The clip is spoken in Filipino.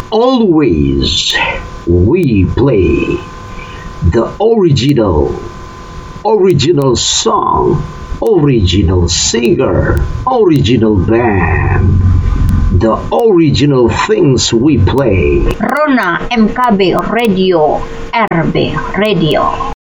Always we play the original song, original singer, original band, the original things we play. Rona MKB Radio, RB Radio.